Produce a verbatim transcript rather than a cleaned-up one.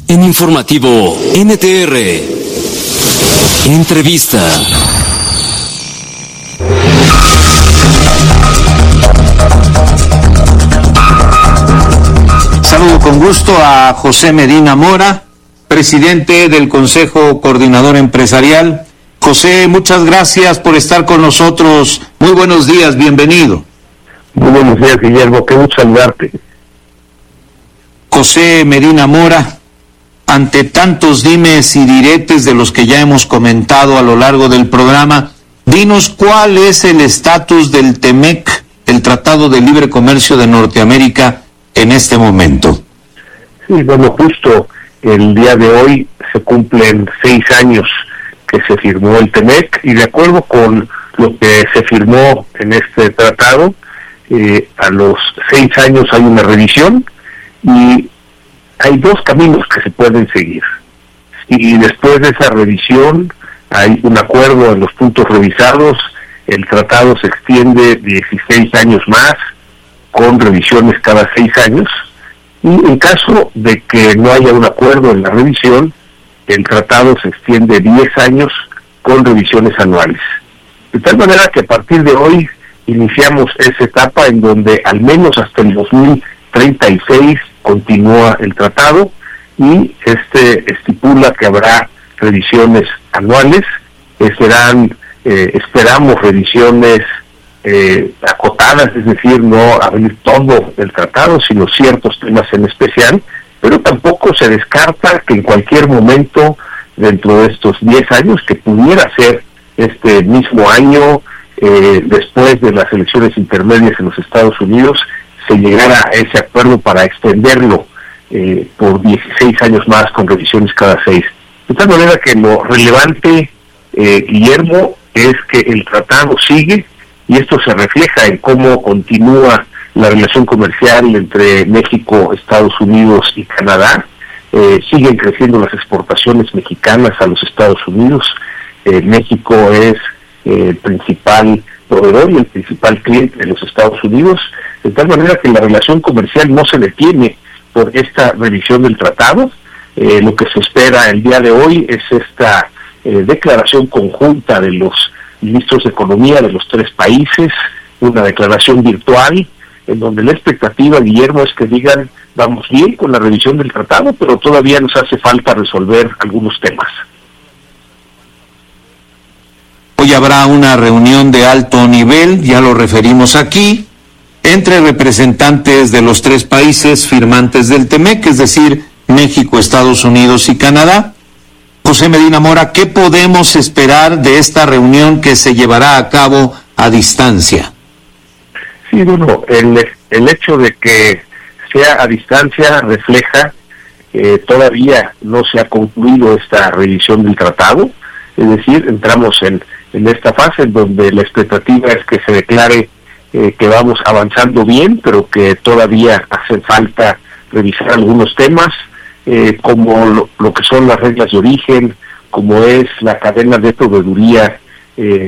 En Informativo N T R. Entrevista. Saludo con gusto a José Medina Mora, presidente del Consejo Coordinador Empresarial. José, muchas gracias por estar con nosotros. Muy buenos días, bienvenido. Muy buenos días, Guillermo, qué gusto saludarte. José Medina Mora, ante tantos dimes y diretes de los que ya hemos comentado a lo largo del programa, dinos cuál es el estatus del T M E C, el Tratado de Libre Comercio de Norteamérica, en este momento. Sí, bueno, justo el día de hoy se cumplen seis años que se firmó el T M E C, y de acuerdo con lo que se firmó en este tratado, eh, a los seis años hay una revisión y hay dos caminos que se pueden seguir. Y después de esa revisión hay un acuerdo en los puntos revisados, el tratado se extiende dieciséis años más, con revisiones cada seis años, y en caso de que no haya un acuerdo en la revisión, el tratado se extiende diez años con revisiones anuales. De tal manera que a partir de hoy iniciamos esa etapa en donde al menos hasta el dos mil treinta y seis continúa el tratado, y este estipula que habrá revisiones anuales, que serán, eh, esperamos, revisiones eh, acotadas, es decir, no abrir todo el tratado, sino ciertos temas en especial, pero tampoco se descarta que en cualquier momento dentro de estos diez años, que pudiera ser este mismo año, eh, después de las elecciones intermedias en los Estados Unidos, se llegara a ese acuerdo para extenderlo eh, por dieciséis años más con revisiones cada seis. De tal manera que lo relevante, eh, Guillermo, es que el tratado sigue, y esto se refleja en cómo continúa la relación comercial entre México, Estados Unidos y Canadá. Eh, siguen creciendo las exportaciones mexicanas a los Estados Unidos. Eh, México es eh, el principal proveedor y el principal cliente de los Estados Unidos, de tal manera que la relación comercial no se detiene por esta revisión del tratado. Eh, lo que se espera el día de hoy es esta eh, declaración conjunta de los ministros de Economía de los tres países, una declaración virtual, en donde la expectativa, Guillermo, es que digan, vamos bien con la revisión del tratado, pero todavía nos hace falta resolver algunos temas. Hoy habrá una reunión de alto nivel, ya lo referimos aquí, entre representantes de los tres países firmantes del T M E C, es decir, México, Estados Unidos y Canadá. José Medina Mora, ¿qué podemos esperar de esta reunión que se llevará a cabo a distancia? Sí, bueno, el, el hecho de que sea a distancia refleja que eh, todavía no se ha concluido esta revisión del tratado, es decir, entramos en, en esta fase en donde la expectativa es que se declare eh, que vamos avanzando bien, pero que todavía hace falta revisar algunos temas, eh, como lo, lo que son las reglas de origen, como es la cadena de proveeduría eh,